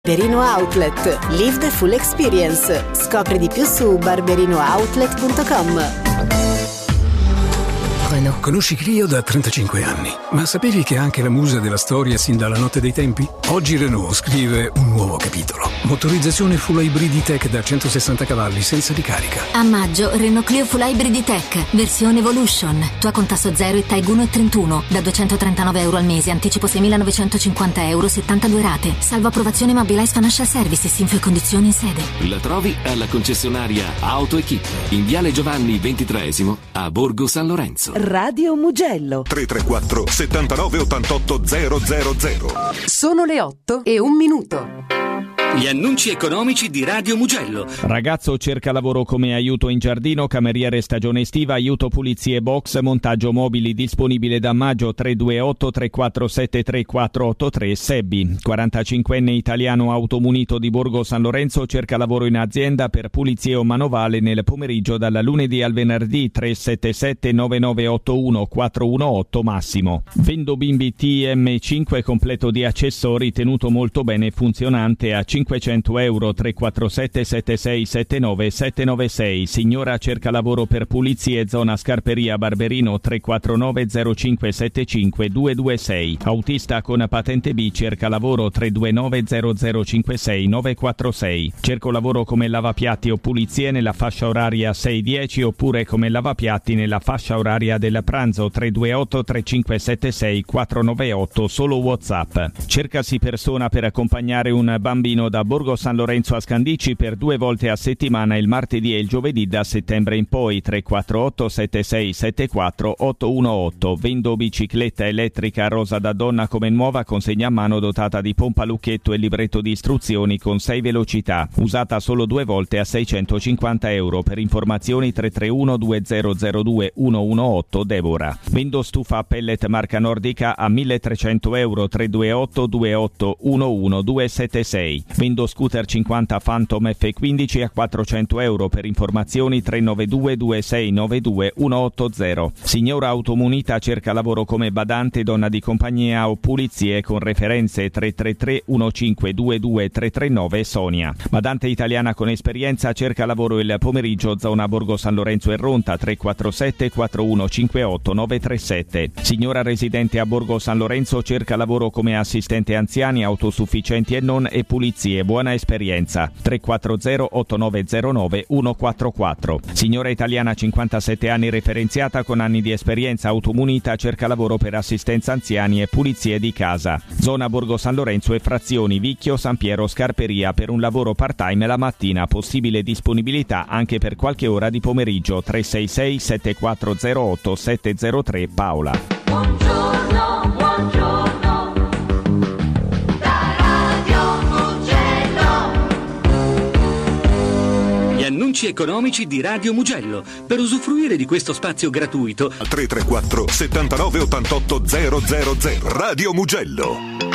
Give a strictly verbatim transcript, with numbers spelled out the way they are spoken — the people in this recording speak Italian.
Barberino Outlet. Live the full experience. Scopri di più su barberino outlet punto com. Renault. Conosci Clio da trentacinque anni, ma sapevi che è anche la musa della storia sin dalla notte dei tempi? Oggi Renault scrive un nuovo capitolo. Motorizzazione full hybrid tech da centosessanta cavalli senza ricarica. A maggio Renault Clio Full Hybrid Tech, versione Evolution. Tua con tasso zero e TAG uno e trentuno, da duecentotrentanove euro al mese, anticipo seimilanovecentocinquanta euro, settantadue rate. Salvo approvazione Mobilize Financial Services, info e condizioni in sede. La trovi alla concessionaria Auto Equip, in Viale Giovanni ventitreesimo a Borgo San Lorenzo. Radio Mugello tre tre quattro settantanove ottantotto zero zero zero. Sono le otto e un minuto. Gli annunci economici di Radio Mugello. Ragazzo cerca lavoro come aiuto in giardino, cameriere stagione estiva, aiuto pulizie box, montaggio mobili disponibile da maggio. Tre due otto tre quattro sette tre quattro otto tre. Sebbi, quarantacinquenne italiano automunito di Borgo San Lorenzo, cerca lavoro in azienda per pulizie o manovale nel pomeriggio dal lunedì al venerdì. Tre sette sette nove nove otto uno quattro uno otto massimo. Vendo bimbi T M cinque completo di accessori, tenuto molto bene e funzionante a cinquecento euro. Tre quattro sette sette sei sette nove sette nove sei. Signora cerca lavoro per pulizie zona Scarperia Barberino. Tre quattro nove zero cinque sette cinque due due sei. Autista con patente B cerca lavoro. Tre due nove zero zero cinque sei nove quattro sei. Cerco lavoro come lavapiatti o pulizie nella fascia oraria sei dieci oppure come lavapiatti nella fascia oraria del pranzo. Tre due otto tre cinque sette sei quattro nove otto, solo WhatsApp. Cercasi persona per accompagnare un bambino da Borgo San Lorenzo a Scandicci per due volte a settimana, il martedì e il giovedì da settembre in poi. Tre quattro otto sette sei sette quattro otto uno otto. Vendo bicicletta elettrica rosa da donna come nuova, consegna a mano dotata di pompa lucchetto e libretto di istruzioni con sei velocità, usata solo due volte a seicentocinquanta euro. Per informazioni tre tre uno due zero zero due uno uno otto. Devora. Vendo stufa a pellet marca nordica a milletrecento euro. Tre due otto due otto uno uno due sette sei. Vendo scooter cinquanta Phantom F quindici a quattrocento euro. Per informazioni tre nove due due sei nove due uno otto zero. Signora automunita cerca lavoro come badante, donna di compagnia o pulizie con referenze. Tre tre tre uno cinque due due tre tre nove. Sonia. Badante italiana con esperienza cerca lavoro il pomeriggio zona Borgo San Lorenzo e Ronta. Tre quattro sette quattro uno cinque otto nove tre sette. Signora residente a Borgo San Lorenzo cerca lavoro come assistente anziani, autosufficienti e non e pulizie. Buona esperienza. Tre quattro zero otto nove zero nove uno quattro quattro. Signora italiana cinquantasette anni referenziata con anni di esperienza automunita cerca lavoro per assistenza anziani e pulizie di casa. Zona Borgo San Lorenzo e frazioni Vicchio, San Piero, Scarperia per un lavoro part-time la mattina, possibile disponibilità anche per qualche ora di pomeriggio. Tre sei sei sette quattro zero otto sette zero tre. Paola. Buongiorno, buongiorno. Annunci economici di Radio Mugello. Per usufruire di questo spazio gratuito tre tre quattro settantanove ottantotto zero zero zero. Radio Mugello.